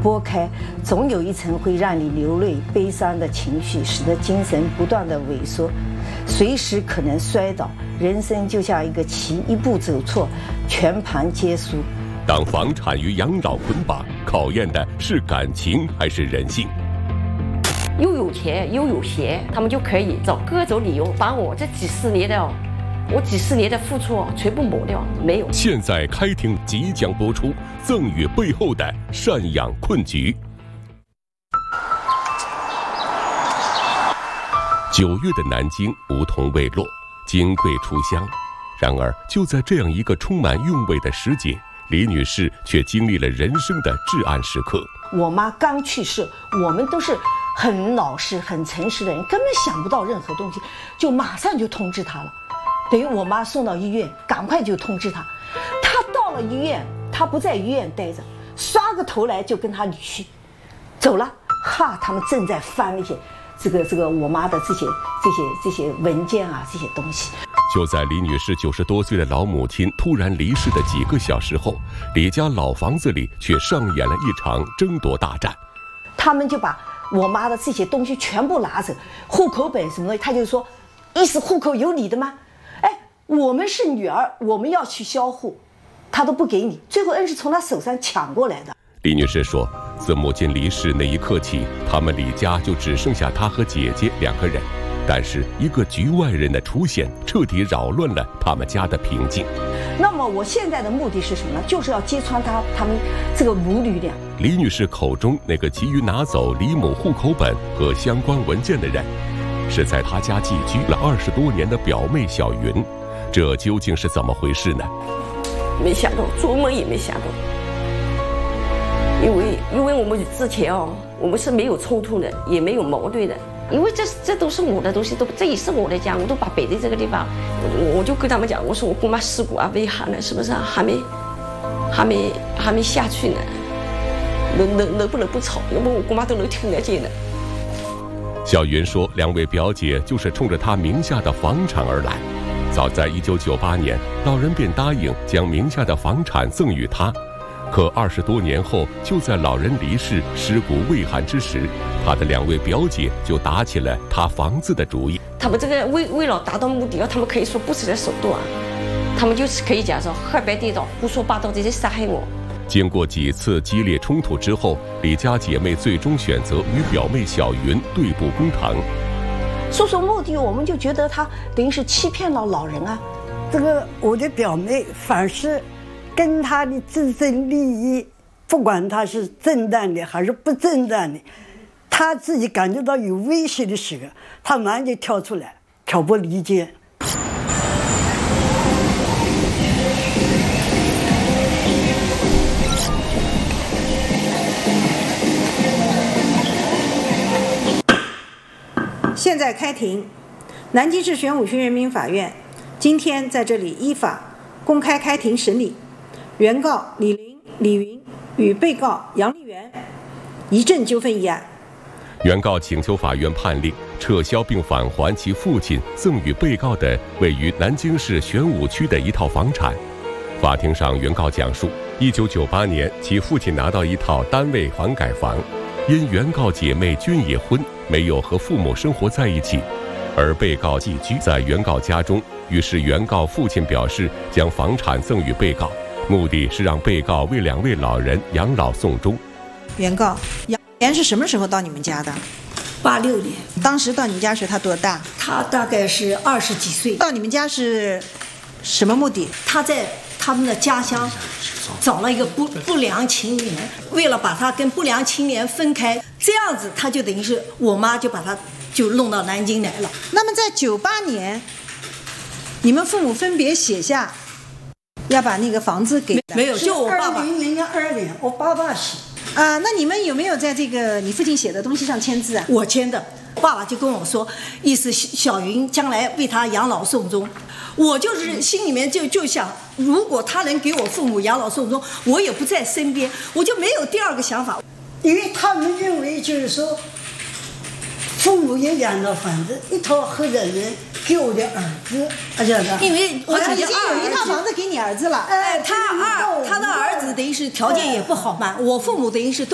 拨开，总有一层会让你流泪、悲伤的情绪，使得精神不断的萎缩，随时可能摔倒。人生就像一个棋，一步走错，全盘皆输。 当房产与养老捆绑，考验的是感情还是人性？ 又有钱又有闲，他们就可以找各种理由把我这几十年的付出全部抹掉，没有。 现在开庭即将播出，赠与背后的赡养困局。9月的南京梧桐未落，金桂初香。然而，就在这样一个充满韵味的时节，李女士却经历了人生的至暗时刻。 我妈刚去世，我们都是很老实、很诚实的人，根本想不到任何东西，就马上就通知她了。等于我妈送到医院，赶快就通知她。她到了医院，她不在医院待着，刷个头来就跟她女婿走了。他们正在翻那些这个我妈的这些文件啊，这些东西。 就在李女士90多岁的老母亲突然离世的几个小时后，李家老房子里却上演了一场争夺大战。 他们就把我妈的这些东西全部拿走，户口本什么的，他就说，意思户口有你的吗？哎，我们是女儿，我们要去销户，他都不给你，最后是从他手上抢过来的。 李女士说，自母亲离世那一刻起，他们李家就只剩下她和姐姐2个人。但是一个局外人的出现，彻底扰乱了他们家的平静。 那么我现在的目的是什么呢？就是要揭穿他们这个母女俩。 李女士口中那个急于拿走李母户口本和相关文件的人，是在她家寄居了20多年的表妹小云。这究竟是怎么回事呢？ 没想到，做梦也没想到。因为我们之前我们是没有冲突的，也没有矛盾的。因为这都是我的东西，这也是我的家，我都把摆在这个地方。我就跟他们讲，我说我姑妈尸骨啊，危寒了，是不是啊？还没下去呢，能不能不吵？要不我姑妈都能听得见的。 小云说，2位表姐就是冲着她名下的房产而来。早在1998年，老人便答应将名下的房产赠与她。可20多年后，就在老人离世、尸骨未寒之时，他的2位表姐就打起了他房子的主意。 他们这个为了达到目的，他们可以说不择手段，他们就是可以讲说黑白颠倒、胡说八道，这些杀害我。 经过几次激烈冲突之后，李家姐妹最终选择与表妹小云对簿公堂。 诉讼目的，我们就觉得他等于是欺骗了老人啊。 这个我的表妹凡是跟他的自身利益，不管他是正当的还是不正当的，他自己感觉到有威胁的时候，他马上就跳出来挑拨离间。 现在开庭，南京市玄武区人民法院今天在这里依法公开开庭审理原告李林、李云与被告杨丽媛遗赠纠纷一案。 原告请求法院判令撤销并返还其父亲赠与被告的位于南京市玄武区的一套房产。法庭上，原告讲述，1998年其父亲拿到一套单位房改房，因原告姐妹均已婚，没有和父母生活在一起，而被告寄居在原告家中，于是原告父亲表示将房产赠与被告，目的是让被告为2位老人养老送终。 原告杨莲是什么时候到你们家的 ？86年。 当时到你们家时他多大？ 他大概是20几岁。 到你们家是什么目的？ 他在他们的家乡找了一个不良青年，为了把他跟不良青年分开，这样子他就等于是我妈就把他就弄到南京来了。 那么在98年，你们父母分别写下要把那个房子给没有，就我爸爸。 2002年，我爸爸写。那你们有没有在这个你父亲写的东西上签字啊？ 我签的。爸爸就跟我说，意思小云将来为他养老送终。我就是心里面就想，如果他能给我父母养老送终，我也不在身边，我就没有第二个想法。因为他们认为就是说，父母也养老房子一套合着人给我的儿子， 因为我已经有一套房子给你儿子了。 他的儿子等于是条件也不好嘛，我父母等于是都